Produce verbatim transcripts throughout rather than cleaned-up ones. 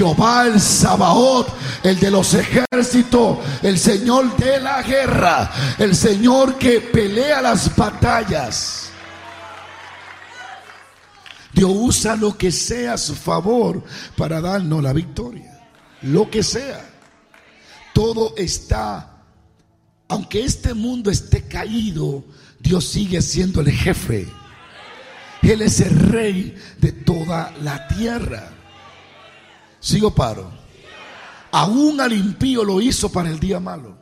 Jehová el Sabaoth, el de los ejércitos, el Señor de la guerra, el Señor que pelea las batallas. Dios usa lo que sea a su favor para darnos la victoria. Lo que sea. Todo está, aunque este mundo esté caído, Dios sigue siendo el jefe. Él es el rey de toda la tierra. Sigo paro. Aún al impío lo hizo para el día malo.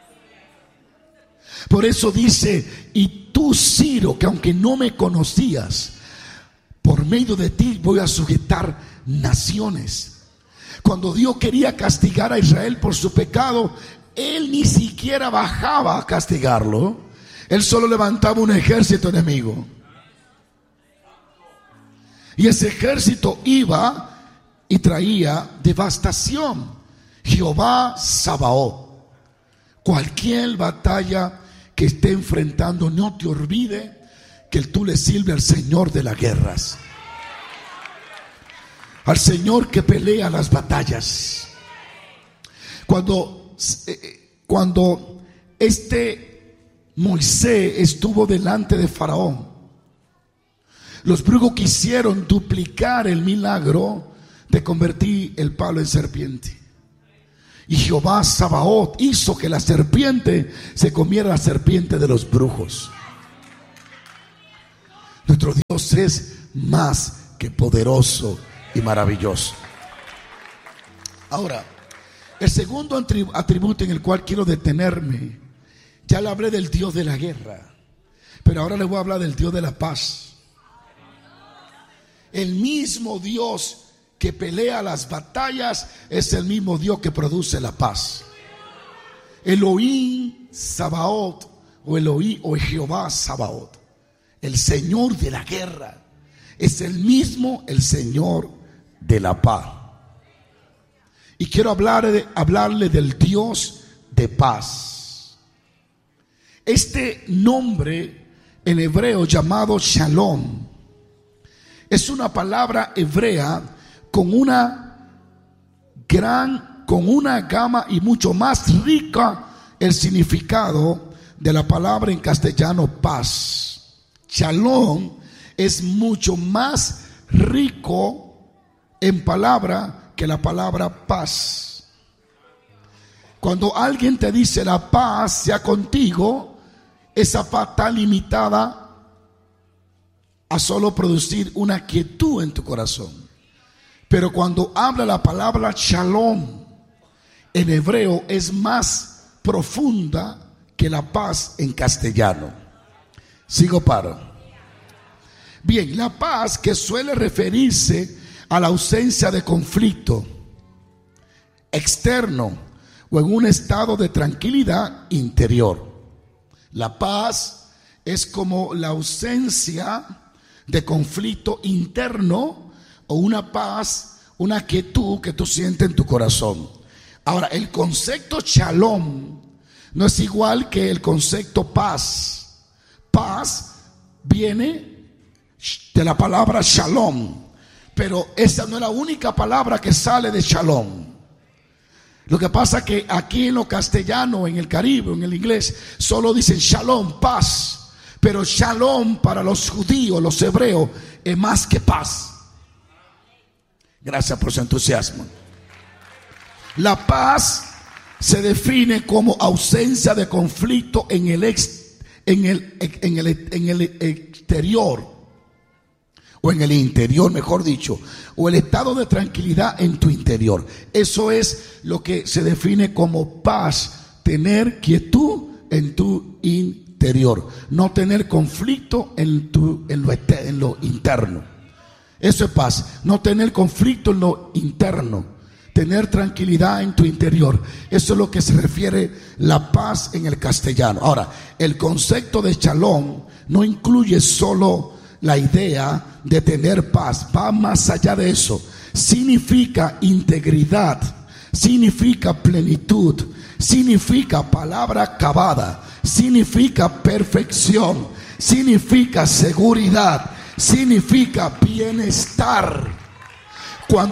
Por eso dice: y tú, Ciro, que aunque no me conocías, por medio de ti voy a sujetar naciones. Cuando Dios quería castigar a Israel por su pecado, Él ni siquiera bajaba a castigarlo. Él solo levantaba un ejército enemigo. Y ese ejército iba y traía devastación. Jehová Sabaoth. Cualquier batalla que esté enfrentando, no te olvide que tú le sirves al Señor de las guerras, al Señor que pelea las batallas. Cuando, cuando este Moisés estuvo delante de Faraón, los brujos quisieron duplicar el milagro de convertir el palo en serpiente. Y Jehová Sabaoth hizo que la serpiente se comiera la serpiente de los brujos. Nuestro Dios es más que poderoso y maravilloso. Ahora, el segundo atributo en el cual quiero detenerme, ya le hablé del Dios de la guerra, pero ahora le voy a hablar del Dios de la paz. El mismo Dios que pelea las batallas es el mismo Dios que produce la paz. Elohim Sabaoth, o Elohim o Jehová Sabaoth, el Señor de la guerra, es el mismo el Señor de la paz. Y quiero hablar de, hablarle del Dios de paz. Este nombre en hebreo llamado Shalom es una palabra hebrea con una gran, con una gama y mucho más rica el significado de la palabra en castellano paz. Shalom es mucho más rico en palabra que la palabra paz. Cuando alguien te dice la paz sea contigo, esa paz está limitada a solo producir una quietud en tu corazón. Pero cuando habla la palabra shalom en hebreo es más profunda que la paz en castellano. Sigo paro. Bien, la paz, que suele referirse a la ausencia de conflicto externo o en un estado de tranquilidad interior. La paz es como la ausencia de conflicto interno o una paz, una quietud que tú sientes en tu corazón. Ahora, el concepto shalom no es igual que el concepto paz. Paz viene de la palabra shalom, pero esa no es la única palabra que sale de shalom. Lo que pasa es que aquí en lo castellano, en el Caribe, en el inglés, solo dicen shalom, paz. Pero shalom para los judíos, los hebreos, es más que paz. Gracias por su entusiasmo. La paz se define como ausencia de conflicto en el, ex, en el, en el, en el exterior, o en el interior, mejor dicho, o el estado de tranquilidad en tu interior. Eso es lo que se define como paz, tener quietud en tu interior, no tener conflicto en, tu, en, lo, en lo interno. Eso es paz, no tener conflicto en lo interno, tener tranquilidad en tu interior. Eso es lo que se refiere la paz en el castellano. Ahora, el concepto de shalom no incluye solo la idea de tener paz, va más allá de eso. Significa integridad, significa plenitud, significa palabra acabada, significa perfección, significa seguridad, significa bienestar. Cuando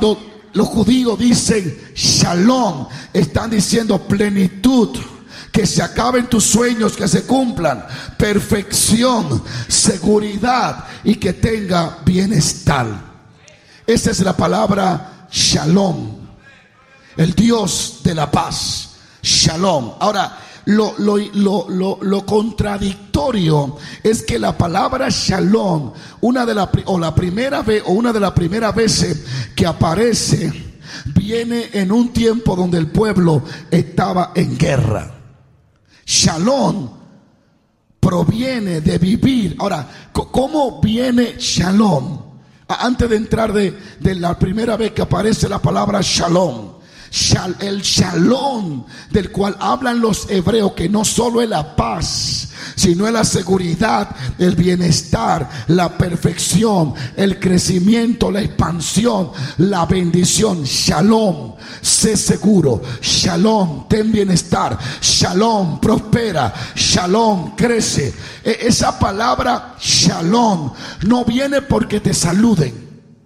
los judíos dicen shalom, están diciendo plenitud, que se acaben tus sueños, que se cumplan, perfección, seguridad y que tenga bienestar. Esa es la palabra shalom, el Dios de la paz, shalom. Ahora, lo, lo, lo, lo, lo contradictorio es que la palabra shalom, una de la, o la primera vez, o una de las primeras veces que aparece, viene en un tiempo donde el pueblo estaba en guerra. Shalom proviene de vivir. Ahora, ¿cómo viene shalom? Antes de entrar de, de la primera vez que aparece la palabra shalom, Shal, el shalom del cual hablan los hebreos, que no solo es la paz, sino es la seguridad, el bienestar, la perfección, el crecimiento, la expansión, la bendición. Shalom, sé seguro. Shalom, ten bienestar. Shalom, prospera. Shalom, crece. Esa palabra shalom no viene porque te saluden.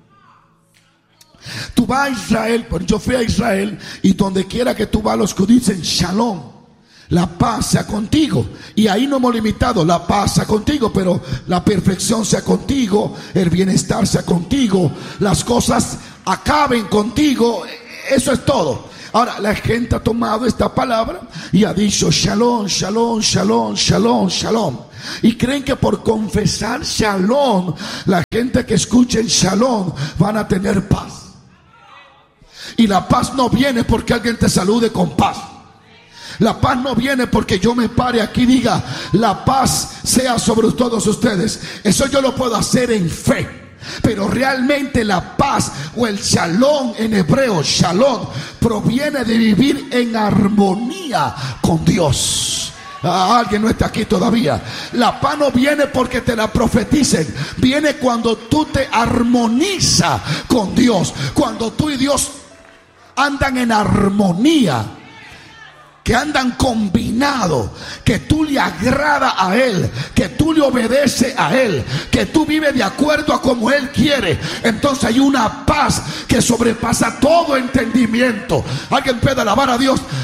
Tú vas a Israel, pues yo fui a Israel, y donde quiera que tú vas, los que dicen shalom, la paz sea contigo. Y ahí no hemos limitado, la paz sea contigo, pero la perfección sea contigo, el bienestar sea contigo, las cosas acaben contigo. Eso es todo. Ahora, la gente ha tomado esta palabra y ha dicho shalom, shalom, shalom, shalom, shalom. Y creen que por confesar shalom, la gente que escuchen shalom van a tener paz. Y la paz no viene porque alguien te salude con paz. La paz no viene porque yo me pare aquí y diga la paz sea sobre todos ustedes. Eso yo lo puedo hacer en fe. Pero realmente la paz o el shalom en hebreo, shalom, proviene de vivir en armonía con Dios. Ah, alguien no está aquí todavía. La paz no viene porque te la profeticen. Viene cuando tú te armonizas con Dios. Cuando tú y Dios andan en armonía, que andan combinados, que tú le agrada a Él, que tú le obedeces a Él, que tú vives de acuerdo a como Él quiere. Entonces hay una paz que sobrepasa todo entendimiento. Alguien puede alabar a Dios.